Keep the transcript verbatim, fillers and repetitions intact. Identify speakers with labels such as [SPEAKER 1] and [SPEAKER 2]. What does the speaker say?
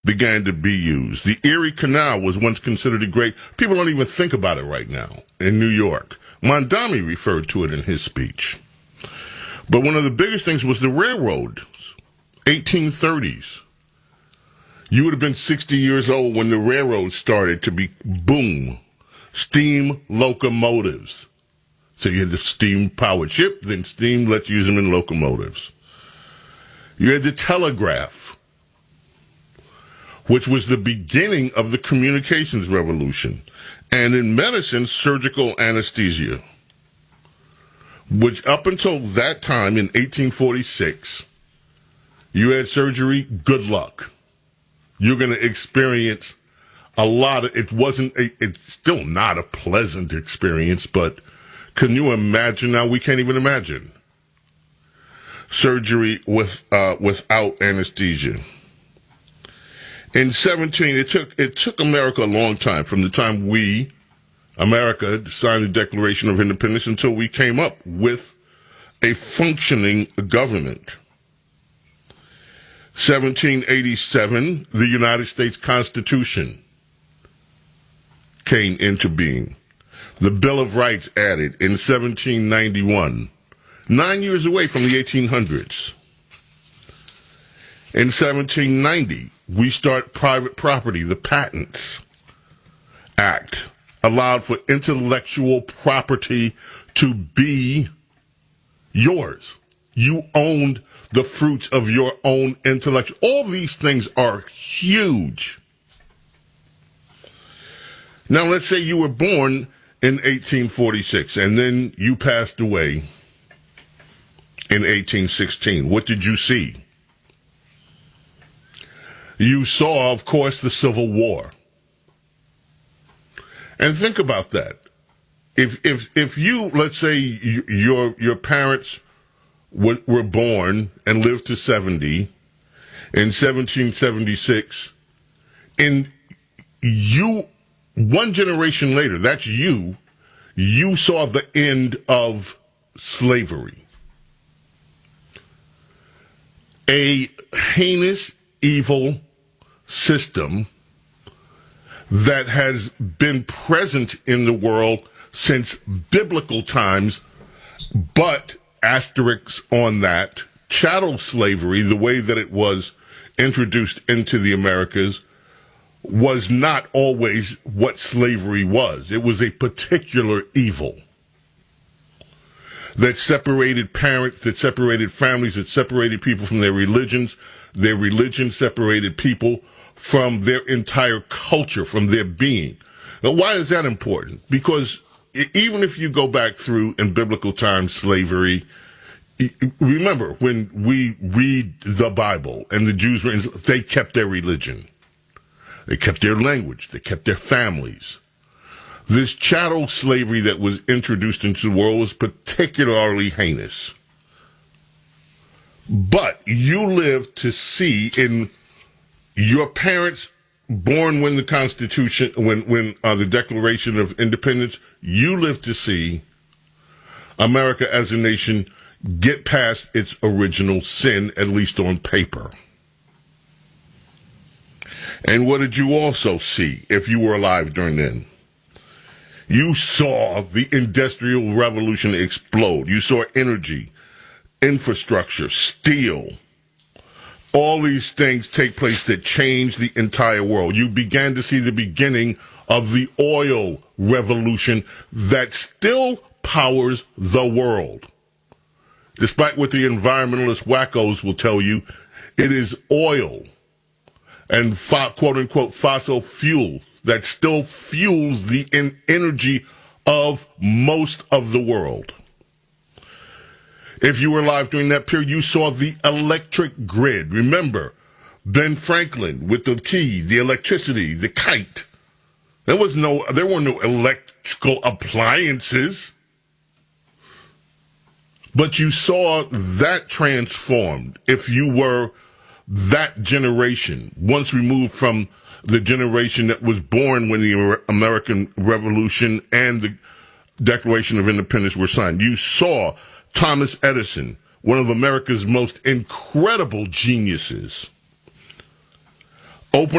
[SPEAKER 1] began to be used. The Erie Canal was once considered a great, people don't even think about it right now in New York. Mondami referred to it in his speech. But one of the biggest things was the railroad, eighteen thirties. You would have been sixty years old when the railroad started to be, boom, steam locomotives. So you had the steam-powered ship, then steam, let's use them in locomotives. You had the telegraph, which was the beginning of the communications revolution. And in medicine, surgical anesthesia, which up until that time in eighteen forty-six, you had surgery, good luck. You're going to experience a lot of, it wasn't, a, it's still not a pleasant experience, but can you imagine now? We can't even imagine surgery with, uh, without anesthesia. In seventeen, it took, it took America a long time from the time we, America, signed the Declaration of Independence until we came up with a functioning government. seventeen eighty-seven, the United States Constitution came into being. The Bill of Rights added in seventeen ninety-one, nine years away from the eighteen hundreds. In seventeen ninety, we start private property. The Patents Act allowed for intellectual property to be yours. You owned the fruits of your own intellect. All these things are huge. Now, let's say you were born in eighteen forty-six, and then you passed away in eighteen sixteen. What did you see? You saw, of course, the Civil War. And think about that. If if if you, let's say, you, your your parents were, were born and lived to seventy in seventeen seventy-six, and you, one generation later, that's you, you saw the end of slavery. A heinous, evil system that has been present in the world since biblical times, but asterisks on that, chattel slavery, the way that it was introduced into the Americas, was not always what slavery was. It was a particular evil that separated parents, that separated families, that separated people from their religions. Their religion separated people from their entire culture, from their being. Now, why is that important? Because even if you go back through in biblical times, slavery, remember when we read the Bible and the Jews were in, they kept their religion. They kept their language. They kept their families. This chattel slavery that was introduced into the world was particularly heinous. But you lived to see in your parents born when the Constitution, when, when uh, the Declaration of Independence, you lived to see America as a nation get past its original sin, at least on paper. And what did you also see if you were alive during then? You saw the Industrial Revolution explode. You saw energy, infrastructure, steel, all these things take place that changed the entire world. You began to see the beginning of the oil revolution that still powers the world. Despite what the environmentalist wackos will tell you, it is oil and fo- quote-unquote fossil fuel that still fuels the en- energy of most of the world. If you were alive during that period, you saw the electric grid. Remember, Ben Franklin with the key, the electricity, the kite. There was no, there were no electrical appliances. But you saw that transformed if you were that generation, once removed from the generation that was born when the American Revolution and the Declaration of Independence were signed. You saw Thomas Edison, one of America's most incredible geniuses, open